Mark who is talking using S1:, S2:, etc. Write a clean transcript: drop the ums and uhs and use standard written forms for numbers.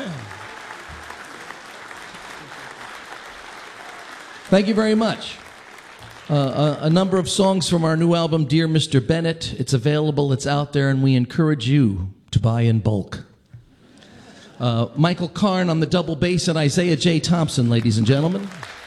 S1: Thank you very much. A number of songs from our new album, Dear Mr. Bennett. It's available, it's out there, and we encourage you to buy in bulk. Michael Karn on the double bass and Isaiah J. Thompson, ladies and gentlemen.